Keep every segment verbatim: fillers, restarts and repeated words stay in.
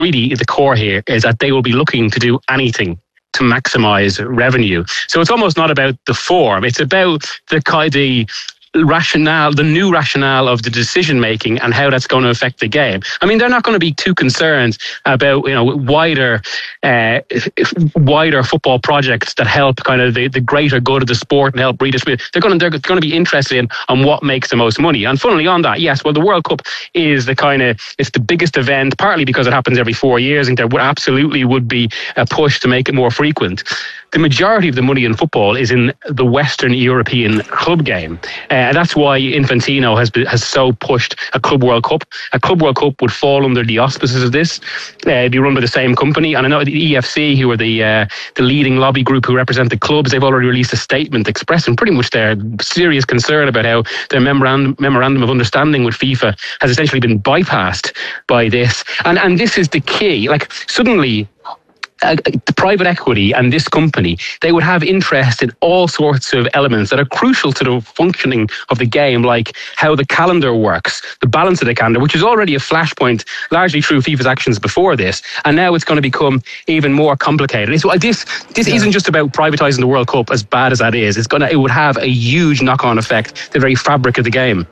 really the core here is that they will be looking to do anything to maximize revenue. So it's almost not about the form. It's about the kind of rationale, the new rationale of the decision making and how that's going to affect the game. I mean, they're not going to be too concerned about, you know, wider, uh, wider football projects that help kind of the, the greater good of the sport and help redistribute. They're going to they're going to be interested in on what makes the most money. And funnily on that, yes, well, the World Cup is the kind of it's the biggest event, partly because it happens every four years, and there would absolutely would be a push to make it more frequent. The majority of the money in football is in the Western European club game. Uh, and that's why Infantino has been, has so pushed a Club World Cup. A Club World Cup would fall under the auspices of this, uh, be run by the same company. And I know the E F C, who are the uh, the leading lobby group who represent the clubs, they've already released a statement expressing pretty much their serious concern about how their memorandum, memorandum of understanding with FIFA has essentially been bypassed by this. And, and this is the key. Like, suddenly, Uh, the private equity and this company, they would have interest in all sorts of elements that are crucial to the functioning of the game, like how the calendar works, the balance of the calendar, which is already a flashpoint, largely through FIFA's actions before this, and now it's going to become even more complicated. It's, this this yeah. isn't just about privatising the World Cup, as bad as that is. It's gonna it would have a huge knock-on effect to the very fabric of the game.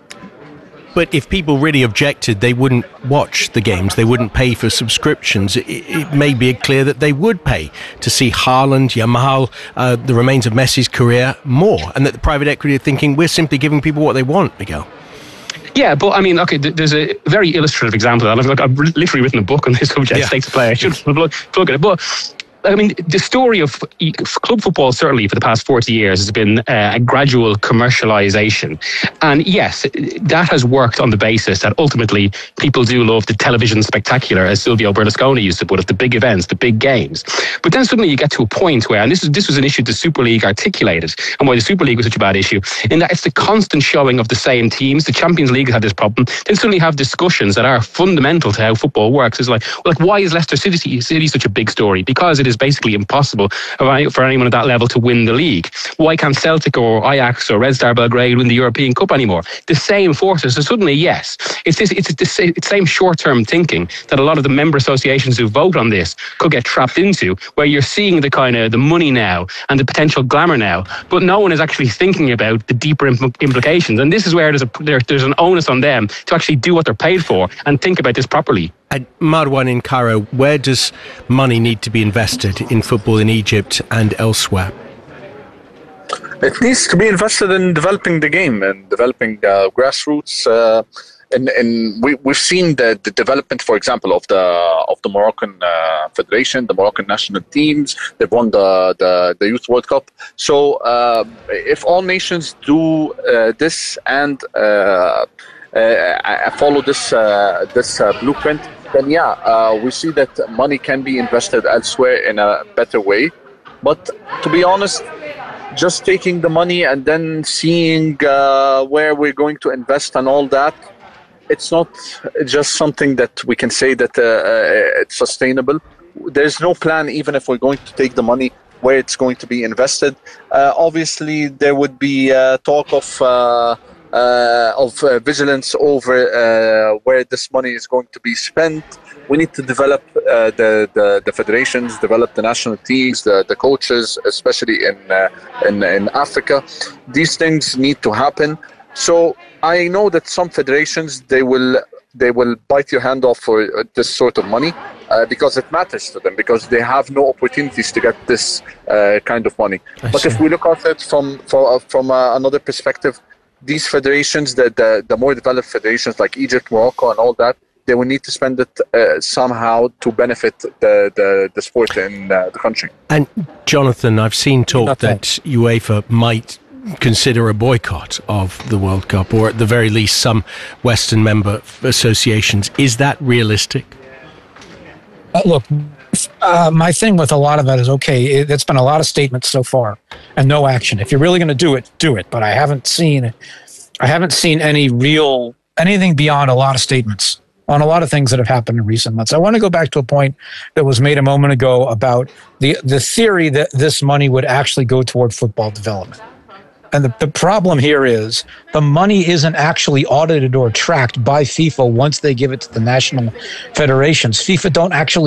But if people really objected, they wouldn't watch the games. They wouldn't pay for subscriptions. It, it may be clear that they would pay to see Haaland, Yamal, uh, the remains of Messi's career more, and that the private equity are thinking we're simply giving people what they want, Miguel. Yeah, but I mean, okay, there's a very illustrative example of that. I've, like, I've literally written a book on this subject, yeah. Stakes of Play. I should plug, plug it. But I mean, the story of club football, certainly for the past forty years, has been uh, a gradual commercialisation. And yes, that has worked on the basis that ultimately people do love the television spectacular, as Silvio Berlusconi used to put it, the big events, the big games. But then suddenly you get to a point where, and this is this was an issue the Super League articulated, and why the Super League was such a bad issue, in that it's the constant showing of the same teams. The Champions League has had this problem. Then suddenly have discussions that are fundamental to how football works. It's like, well, like why is Leicester City, City such a big story? Because it is basically impossible for anyone at that level to win the league. Why can't Celtic or Ajax or Red Star Belgrade win the European Cup anymore? The same forces. So suddenly, yes, it's this, it's the same short-term thinking that a lot of the member associations who vote on this could get trapped into, where you're seeing the kind of the money now and the potential glamour now, but no one is actually thinking about the deeper impl- implications. And this is where there's a there, there's an onus on them to actually do what they're paid for and think about this properly. And Marwan in Cairo, where does money need to be invested in football in Egypt and elsewhere? It needs to be invested in developing the game and developing uh, grassroots. Uh, and and we we've seen the, the development, for example, of the of the Moroccan uh, Federation, the Moroccan national teams. They've won the the, the Youth World Cup. So uh, if all nations do uh, this and uh, uh, follow this uh, this uh, blueprint, then yeah, uh, we see that money can be invested elsewhere in a better way. But to be honest, just taking the money and then seeing uh, where we're going to invest and all that, it's not just something that we can say that uh, uh, it's sustainable. There's no plan, even if we're going to take the money, where it's going to be invested. Uh, obviously, there would be uh, talk of uh, uh, of uh, vigilance over uh, where this money is going to be spent. We need to develop uh, the, the the federations, develop the national teams, the, the coaches, especially in, uh, in in Africa. These things need to happen. So I know that some federations, they will they will bite your hand off for this sort of money uh, because it matters to them, because they have no opportunities to get this uh, kind of money. I but see. If we look at it from from, from uh, another perspective, these federations, the, the the more developed federations like Egypt, Morocco, and all that, they will need to spend it uh, somehow to benefit the, the, the sport in uh, the country. And Jonathan, I've seen talk that UEFA might consider a boycott of the World Cup, or at the very least some Western member associations. Is that realistic? Uh, look, uh, my thing with a lot of that is, okay, it, it's been a lot of statements so far and no action. If you're really going to do it, do it. But I haven't seen, I haven't seen any real, anything beyond a lot of statements on a lot of things that have happened in recent months. I want to go back to a point that was made a moment ago about the, the theory that this money would actually go toward football development. And the, the problem here is the money isn't actually audited or tracked by FIFA once they give it to the national federations. FIFA don't actually